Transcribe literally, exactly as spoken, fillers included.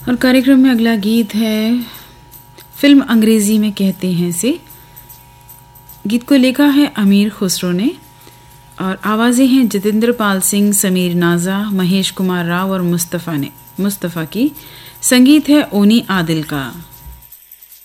और कार्यक्रम में अगला गीत है फिल्म अंग्रेजी में कहते हैं से। गीत को लिखा है अमीर खुसरो ने और आवाज़ें हैं जितेंद्र पाल सिंह, समीर नाजा, महेश कुमार राव और मुस्तफ़ा ने मुस्तफ़ा की। संगीत है ओनी आदिल का।